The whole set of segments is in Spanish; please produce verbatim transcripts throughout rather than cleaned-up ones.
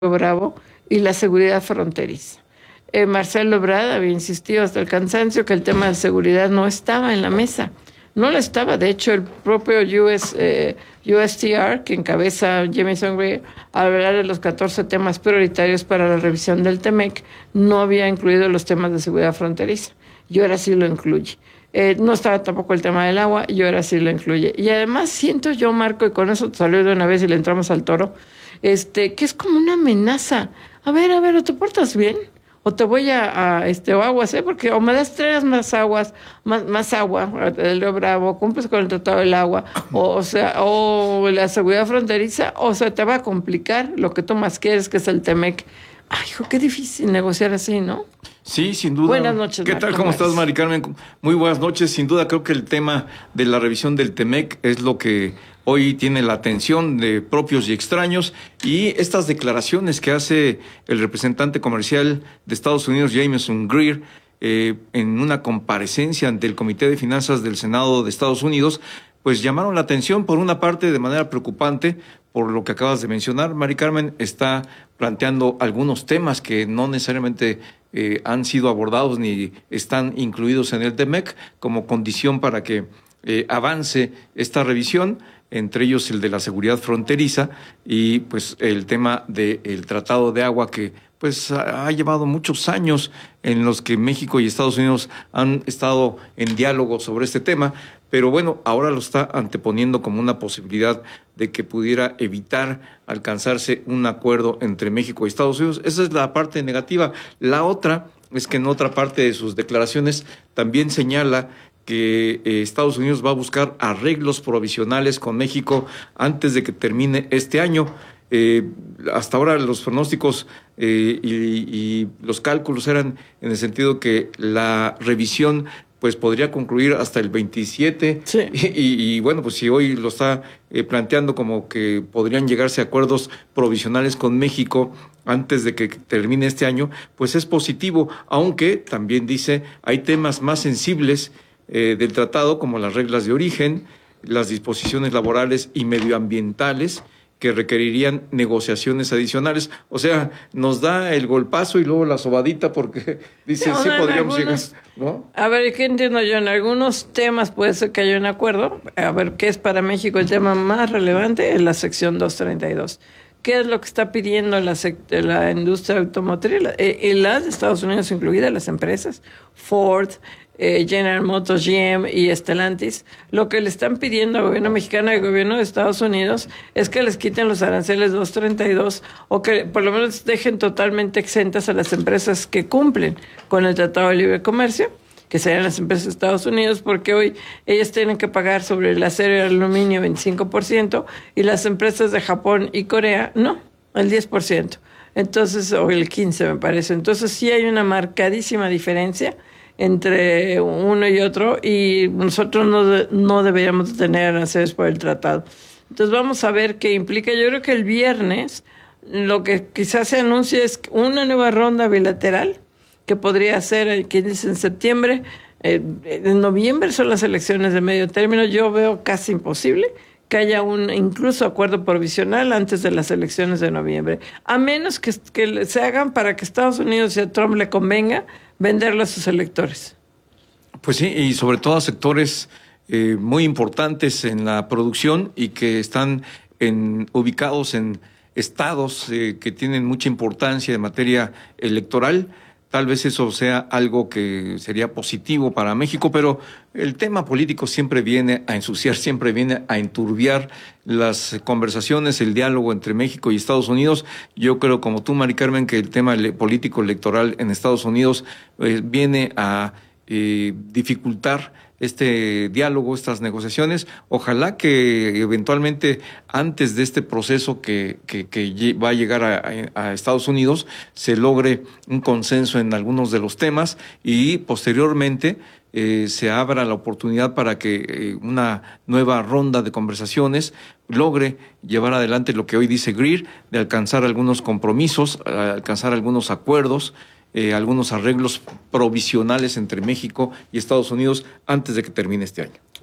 Bravo y la seguridad fronteriza. Eh, Marcelo Ebrard había insistido hasta el cansancio que el tema de seguridad no estaba en la mesa. No lo estaba. De hecho, el propio U S, eh, U S T R, que encabeza Jamieson Greer, al hablar de los catorce temas prioritarios para la revisión del T M E C, no había incluido los temas de seguridad fronteriza. Y ahora sí lo incluye. Eh, no estaba tampoco el tema del agua, y ahora sí lo incluye. Y además siento yo, Marco, y con eso te saludo de una vez y le entramos al toro, este, que es como una amenaza. A ver, a ver, ¿o te portas bien? O te voy a, a este, o aguas, ¿eh? Porque o me das tres más aguas, más, más agua, del Río Bravo, cumples con el Tratado del Agua, o, o sea, o la seguridad fronteriza, o sea, te va a complicar lo que tú más quieres, que es el T M E C. Ay, hijo, qué difícil negociar así, ¿no? Sí, sin duda. Buenas noches, ¿Qué Marco, tal? ¿Cómo ¿cómo estás, eres? Mari Carmen? Muy buenas noches. Sin duda, creo que el tema de la revisión del T M E C es lo que hoy tiene la atención de propios y extraños, y estas declaraciones que hace el representante comercial de Estados Unidos, Jamieson Greer, eh, en una comparecencia ante el Comité de Finanzas del Senado de Estados Unidos, pues llamaron la atención, por una parte, de manera preocupante, por lo que acabas de mencionar. Mari Carmen está planteando algunos temas que no necesariamente eh, han sido abordados ni están incluidos en el T M E C como condición para que eh, avance esta revisión, entre ellos el de la seguridad fronteriza y pues el tema del Tratado de Agua, que pues ha, ha llevado muchos años en los que México y Estados Unidos han estado en diálogo sobre este tema, pero bueno, ahora lo está anteponiendo como una posibilidad de que pudiera evitar alcanzarse un acuerdo entre México y Estados Unidos. Esa es la parte negativa. La otra es que en otra parte de sus declaraciones también señala que eh, Estados Unidos va a buscar arreglos provisionales con México antes de que termine este año. Eh, hasta ahora los pronósticos eh, y, y los cálculos eran en el sentido que la revisión pues podría concluir hasta el veintisiete. Sí. Y, y, y bueno, pues si hoy lo está eh, planteando como que podrían llegarse a acuerdos provisionales con México antes de que termine este año, pues es positivo, aunque también dice hay temas más sensibles eh, del tratado, como las reglas de origen, las disposiciones laborales y medioambientales, que requerirían negociaciones adicionales. O sea, nos da el golpazo y luego la sobadita, porque dice, No, sí en podríamos algunos, llegar, ¿no? A ver, ¿qué entiendo yo? En algunos temas puede ser que haya un acuerdo. A ver, ¿qué es para México el tema más relevante? Es la sección doscientos treinta y dos. ¿Qué es lo que está pidiendo la, la industria automotriz? La, eh, y las de Estados Unidos incluidas, las empresas, Ford, eh, General Motors, G M y Stellantis. Lo que le están pidiendo al gobierno mexicano y al gobierno de Estados Unidos es que les quiten los aranceles doscientos treinta y dos, o que por lo menos dejen totalmente exentas a las empresas que cumplen con el Tratado de Libre Comercio, que serían las empresas de Estados Unidos, porque hoy ellas tienen que pagar sobre el acero y el aluminio veinticinco por ciento, y las empresas de Japón y Corea no, el diez por ciento. Entonces, o el quince por ciento me parece. Entonces sí hay una marcadísima diferencia entre uno y otro, y nosotros no, de, no deberíamos tener aranceles por el tratado. Entonces vamos a ver qué implica. Yo creo que el viernes lo que quizás se anuncie es una nueva ronda bilateral, que podría ser, quien dice en septiembre. Eh, en noviembre son las elecciones de medio término. Yo veo casi imposible que haya un incluso acuerdo provisional antes de las elecciones de noviembre, a menos que, que se hagan para que Estados Unidos y a Trump le convenga venderlo a sus electores. Pues sí, y sobre todo a sectores eh, muy importantes en la producción y que están en, ubicados en estados eh, que tienen mucha importancia en materia electoral. Tal vez eso sea algo que sería positivo para México, pero el tema político siempre viene a ensuciar, siempre viene a enturbiar las conversaciones, el diálogo entre México y Estados Unidos. Yo creo, como tú, Mari Carmen, que el tema político electoral en Estados Unidos eh, viene a eh, dificultar este diálogo, estas negociaciones. Ojalá que eventualmente, antes de este proceso que, que, que va a llegar a, a Estados Unidos, se logre un consenso en algunos de los temas, y posteriormente eh, se abra la oportunidad para que eh, una nueva ronda de conversaciones logre llevar adelante lo que hoy dice Greer, de alcanzar algunos compromisos, alcanzar algunos acuerdos, Eh, algunos arreglos provisionales entre México y Estados Unidos antes de que termine este año.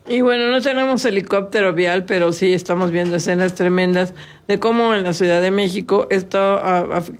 Y bueno, no tenemos helicóptero vial, pero sí estamos viendo escenas tremendas de cómo en la Ciudad de México esto ha, ha